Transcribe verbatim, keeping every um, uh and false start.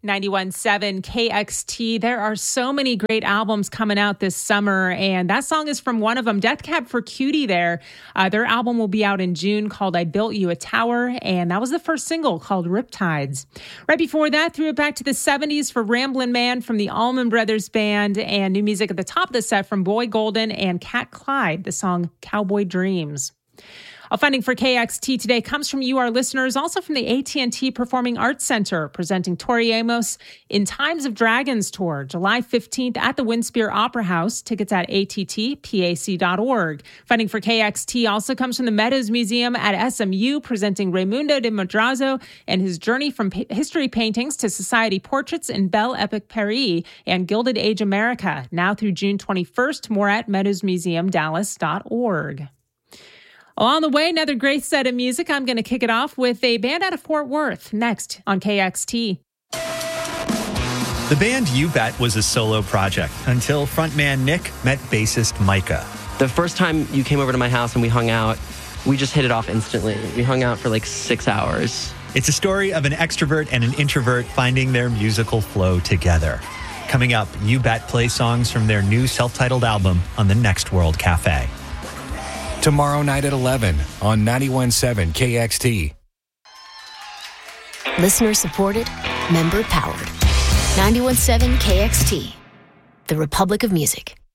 ninety-one point seven K X T. There are so many great albums coming out this summer, and that song is from one of them, Death Cab for Cutie there. Uh, their album will be out in June called I Built You a Tower, and that was the first single called Riptides. Right before that, threw it back to the seventies for Ramblin' Man from the Allman Brothers Band, and new music at the top of the set from Boy Golden and Cat Clyde, the song Cowboy Dreams. Our funding for K X T today comes from you, our listeners, also from the A T and T Performing Arts Center, presenting Tori Amos in Times of Dragons Tour, July fifteenth at the Winspear Opera House. Tickets at A T T P A C dot org. Funding for K X T also comes from the Meadows Museum at S M U, presenting Raimundo de Madrazo and his journey from pa- history paintings to society portraits in Belle Epoque Paris and Gilded Age America, now through June twenty-first. More at meadows museum dallas dot org. Along the way, another great set of music. I'm going to kick it off with a band out of Fort Worth next on K X T. The band You Bet was a solo project until frontman Nick met bassist Micah. The first time you came over to my house and we hung out, we just hit it off instantly. We hung out for like six hours. It's a story of an extrovert and an introvert finding their musical flow together. Coming up, You Bet play songs from their new self-titled album on the Next World Cafe. Tomorrow night at eleven on ninety-one point seven K X T. Listener supported, member powered. ninety-one point seven K X T, the Republic of Music.